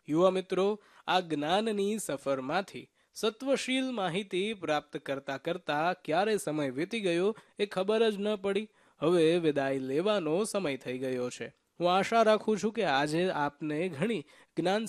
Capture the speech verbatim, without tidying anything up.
યુવા મિત્રો, આ જ્ઞાનની સફરમાંથી સત્વશીલ માહિતી પ્રાપ્ત કરતા કરતા ક્યારે સમય વીતી ગયો એ ખબર જ ન પડી. હવે વિદાય લેવાનો સમય થઈ ગયો છે. હું આશા રાખું છું કે આજે આપને ઘણી જ્ઞાન